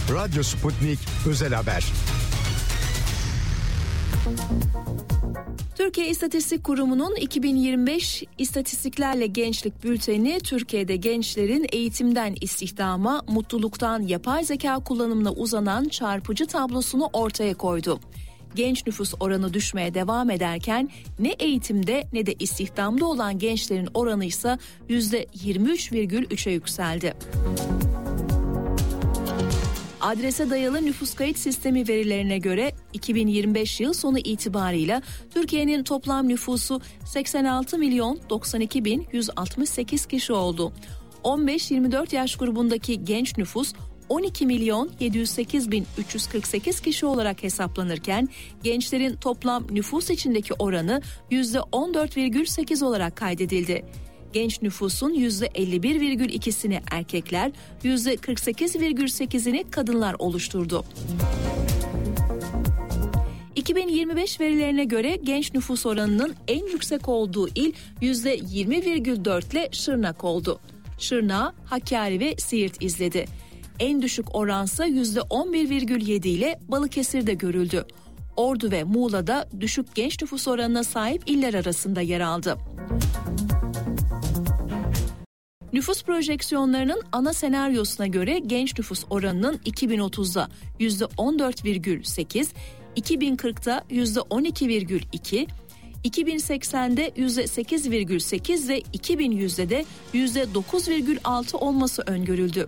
Radyo Sputnik Özel Haber. Türkiye İstatistik Kurumu'nun 2025 İstatistiklerle Gençlik Bülteni, Türkiye'de gençlerin eğitimden istihdama, mutluluktan yapay zeka kullanımına uzanan çarpıcı tablosunu ortaya koydu. Genç nüfus oranı düşmeye devam ederken ne eğitimde ne de istihdamda olan gençlerin oranı ise %23,3'e yükseldi. Adrese dayalı nüfus kayıt sistemi verilerine göre 2025 yıl sonu itibarıyla Türkiye'nin toplam nüfusu 86.092.168 kişi oldu. 15-24 yaş grubundaki genç nüfus 12.708.348 kişi olarak hesaplanırken gençlerin toplam nüfus içindeki oranı %14,8 olarak kaydedildi. Genç nüfusun %51,2'sini erkekler, %48,8'ini kadınlar oluşturdu. 2025 verilerine göre genç nüfus oranının en yüksek olduğu il %20,4 ile Şırnak oldu. Şırnak, Hakkari ve Siirt izledi. En düşük oransa %11,7 ile Balıkesir'de görüldü. Ordu ve Muğla'da düşük genç nüfus oranına sahip iller arasında yer aldı. Nüfus projeksiyonlarının ana senaryosuna göre genç nüfus oranının 2030'da %14,8, 2040'da %12,2, 2080'de %8,8 ve 2100'de de %9,6 olması öngörüldü.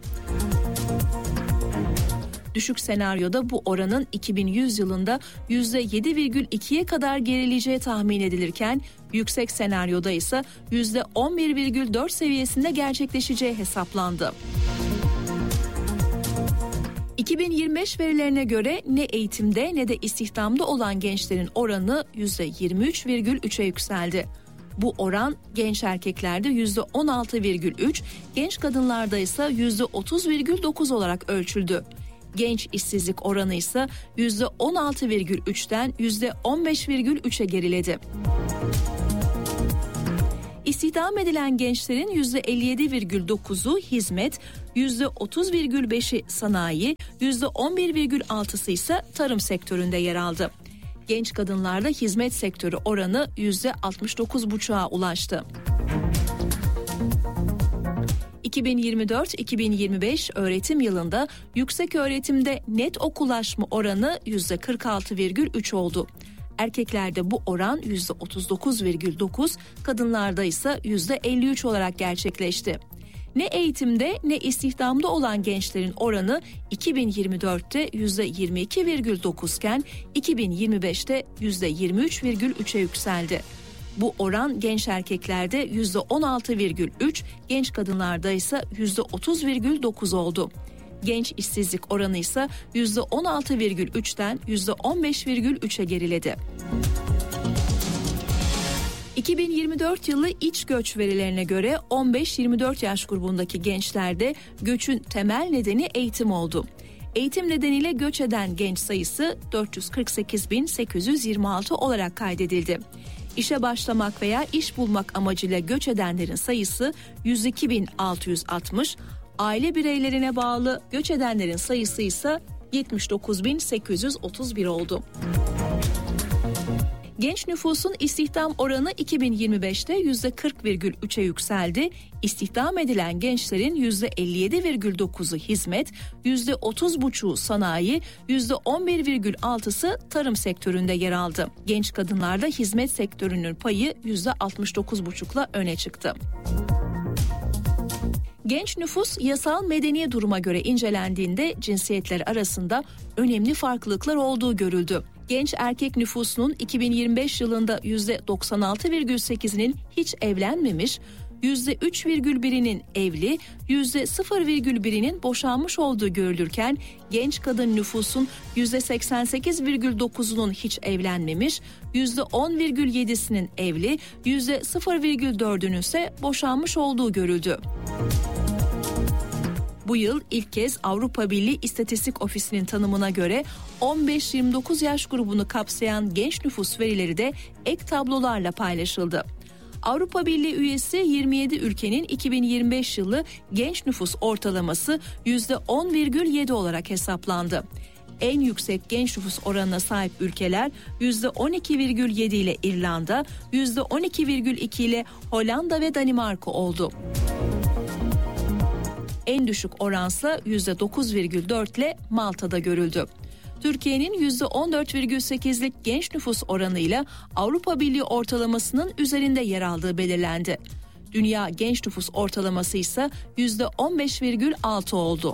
Düşük senaryoda bu oranın 2100 yılında %7,2'ye kadar gerileyeceği tahmin edilirken yüksek senaryoda ise %11,4 seviyesinde gerçekleşeceği hesaplandı. 2025 verilerine göre ne eğitimde ne de istihdamda olan gençlerin oranı %23,3'e yükseldi. Bu oran genç erkeklerde %16,3, genç kadınlarda ise %30,9 olarak ölçüldü. Genç işsizlik oranı ise %16,3'ten %15,3'e geriledi. İstihdam edilen gençlerin %57,9'u hizmet, %30,5'i sanayi, %11,6'sı ise tarım sektöründe yer aldı. Genç kadınlarda hizmet sektörü oranı %69,5'a ulaştı. 2024-2025 öğretim yılında yüksek öğretimde net okullaşma oranı %46,3 oldu. Erkeklerde bu oran %39,9, kadınlarda ise %53 olarak gerçekleşti. Ne eğitimde ne istihdamda olan gençlerin oranı 2024'te %22,9 iken 2025'te %23,3'e yükseldi. Bu oran genç erkeklerde %16,3, genç kadınlarda ise %30,9 oldu. Genç işsizlik oranı ise %16,3'ten %15,3'e geriledi. 2024 yılı iç göç verilerine göre 15-24 yaş grubundaki gençlerde göçün temel nedeni eğitim oldu. Eğitim nedeniyle göç eden genç sayısı 448.826 olarak kaydedildi. İşe başlamak veya iş bulmak amacıyla göç edenlerin sayısı 102.660, aile bireylerine bağlı göç edenlerin sayısı ise 79.831 oldu. Genç nüfusun istihdam oranı 2025'te %40,3'e yükseldi. İstihdam edilen gençlerin %57,9'u hizmet, %30,5'u sanayi, %11,6'sı tarım sektöründe yer aldı. Genç kadınlarda hizmet sektörünün payı %69,5'la öne çıktı. Genç nüfus yasal medeni duruma göre incelendiğinde cinsiyetler arasında önemli farklılıklar olduğu görüldü. Genç erkek nüfusunun 2025 yılında %96,8'inin hiç evlenmemiş, %3,1'inin evli, %0,1'inin boşanmış olduğu görülürken genç kadın nüfusun %88,9'unun hiç evlenmemiş, %10,7'sinin evli, %0,4'ünün ise boşanmış olduğu görüldü. Bu yıl ilk kez Avrupa Birliği İstatistik Ofisi'nin tanımına göre 15-29 yaş grubunu kapsayan genç nüfus verileri de ek tablolarla paylaşıldı. Avrupa Birliği üyesi 27 ülkenin 2025 yılı genç nüfus ortalaması %10,7 olarak hesaplandı. En yüksek genç nüfus oranına sahip ülkeler %12,7 ile İrlanda, %12,2 ile Hollanda ve Danimarka oldu. En düşük oransa %9,4 ile Malta'da görüldü. Türkiye'nin %14,8'lik genç nüfus oranıyla Avrupa Birliği ortalamasının üzerinde yer aldığı belirlendi. Dünya genç nüfus ortalaması ise %15,6 oldu.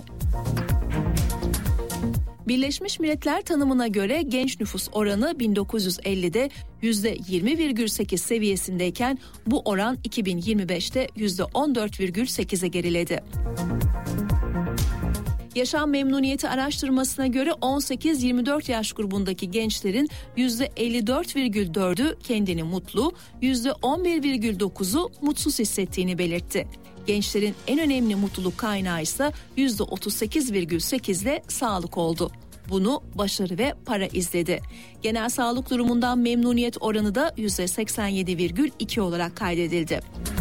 Birleşmiş Milletler tanımına göre genç nüfus oranı 1950'de %20,8 seviyesindeyken bu oran 2025'te %14,8'e geriledi. Yaşam memnuniyeti araştırmasına göre 18-24 yaş grubundaki gençlerin %54,4'ü kendini mutlu, %11,9'u mutsuz hissettiğini belirtti. Gençlerin en önemli mutluluk kaynağı ise %38,8 ile sağlık oldu. Bunu başarı ve para izledi. Genel sağlık durumundan memnuniyet oranı da %87,2 olarak kaydedildi.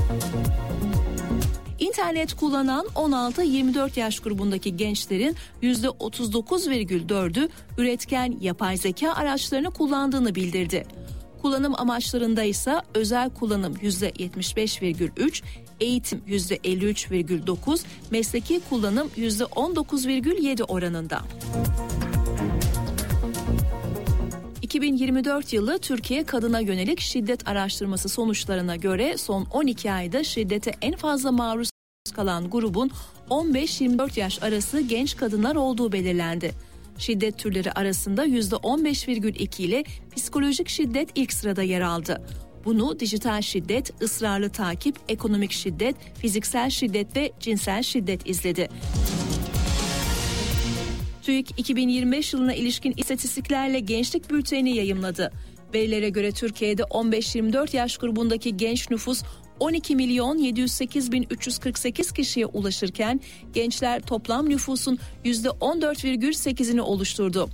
İnternet kullanan 16-24 yaş grubundaki gençlerin %39,4'ü üretken yapay zeka araçlarını kullandığını bildirdi. Kullanım amaçlarında ise özel kullanım %75,3, eğitim %53,9, mesleki kullanım %19,7 oranında. 2024 yılı Türkiye Kadına Yönelik Şiddet Araştırması sonuçlarına göre son 12 ayda şiddete en fazla maruz kalan grubun 15-24 yaş arası genç kadınlar olduğu belirlendi. Şiddet türleri arasında %15,2 ile psikolojik şiddet ilk sırada yer aldı. Bunu dijital şiddet, ısrarlı takip, ekonomik şiddet, fiziksel şiddet ve cinsel şiddet izledi. TÜİK 2025 yılına ilişkin istatistiklerle gençlik bülteni yayımladı. Verilere göre Türkiye'de 15-24 yaş grubundaki genç nüfus 12.708.348 kişiye ulaşırken gençler toplam nüfusun %14,8'ini oluşturdu.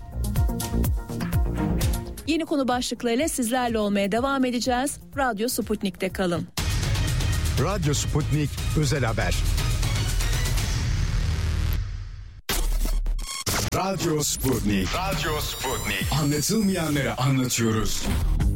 Yeni konu başlıklarıyla sizlerle olmaya devam edeceğiz. Radyo Sputnik'te kalın. Radyo Sputnik Özel Haber. Radyo Sputnik. Radyo Sputnik. Anlatılmayanları anlatıyoruz.